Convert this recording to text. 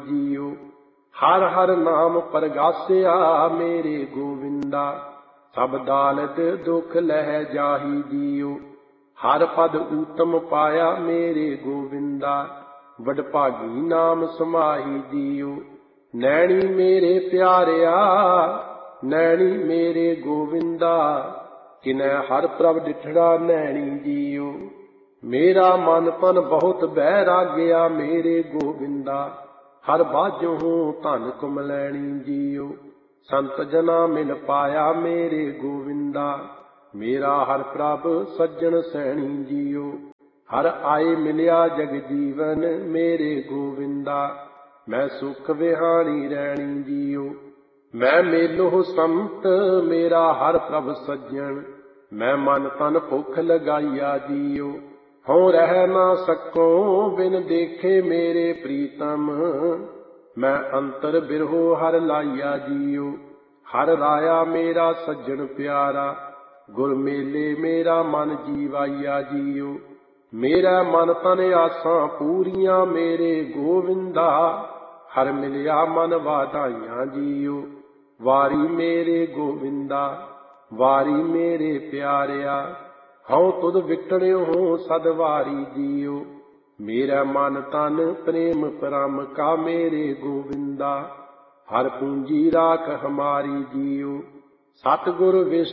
JIO. ਹਰ ਹਰ ਨਾਮ ਪ੍ਰਗਾਸਿਆ ਮੇਰੇ ਗੋਵਿੰਦਾ, ਸਭ ਦਾਲਤ ਦੁਖ ਲਹਿ ਜਾਹੀ ਜੀਓ। ਹਰ ਪਦ ਊਤਮ ਪਾਇਆ ਮੇਰੇ ਗੋਵਿੰਦਾ, ਵਡਭਾਗੀ ਨਾਮ ਸਮਾਹੀ ਜੀਓ। ਨੈਣੀ ਮੇਰੇ ਪਿਆਰਿਆ, ਨੈਣੀ ਮੇਰੇ ਗੋਵਿੰਦਾ, ਕਿਨੈ ਹਰ ਪ੍ਰਭ ਡਿਠੜਾ ਨੈਣੀ ਜੀਓ। ਮੇਰਾ ਮਨ ਤਨ ਬਹੁਤ ਬੈਰਾਗਿਆ ਮੇਰੇ ਗੋਵਿੰਦਾ, ਹਰ ਬਾਝੋਂ ਧਨ ਕੁਮਲੈਣੀ ਜੀਓ। ਸੰਤ ਜਨਾ ਮਿਲ ਪਾਇਆ ਮੇਰੇ ਗੋਵਿੰਦਾ, ਮੇਰਾ ਹਰ ਪ੍ਰਭ ਸੱਜਣ ਸੈਣੀ ਜੀਓ। ਹਰ ਆਏ ਮਿਲਿਆ ਜਗ ਜੀਵਨ ਮੇਰੇ ਗੋਵਿੰਦਾ, ਮੈਂ ਸੁਖ ਵਿਹਾਣੀ ਰਹਿਣੀ ਜੀਓ। ਮੈਂ ਮੇਲੋ ਸੰਤ ਮੇਰਾ ਹਰ ਪ੍ਰਭ ਸੱਜਣ, ਮੈਂ ਮਨ ਤਨ ਭੁੱਖ ਲਗਾਈਆ ਜੀਓ। ਹਉ ਰਹਿ ਨਾ ਸਕੋ ਬਿਨ ਦੇਖੇ ਮੇਰੇ ਪ੍ਰੀਤਮ, ਮੈਂ ਅੰਤਰ ਬਿਰਹੋ ਹਰ ਲਾਈਆ ਜੀਓ। ਹਰ ਰਾਇਆ ਮੇਰਾ ਸੱਜਣ ਪਿਆਰਾ, ਗੁਰ ਮੇਲੇ ਮੇਰਾ ਮਨ ਜੀਵਾਈਆ ਜੀਓ। ਮੇਰਾ ਮਨ ਤਨ ਆਸਾਂ ਪੂਰੀਆਂ ਮੇਰੇ ਗੋਵਿੰਦਾ, ਹਰ ਮਿਲਿਆ ਮਨ ਵਾਧਾਈਆਂ ਜੀਓ। ਵਾਰੀ ਮੇਰੇ ਗੋਵਿੰਦਾ, ਵਾਰੀ ਮੇਰੇ ਪਿਆਰਿਆ, ਹਉ ਤੁਧ ਵਿਟੜਿਓ ਸਦ ਵਾਰੀ ਜੀਓ। ਮੇਰਾ ਮਨ ਤਨ ਪ੍ਰੇਮ ਪਰਮ ਕਾ ਮੇਰੇ ਗੋਵਿੰਦਾ, ਹਰ ਪੂੰਜੀ ਰਾਖ ਹਮਾਰੀ ਜੀਓ। ਸਤਿਗੁਰ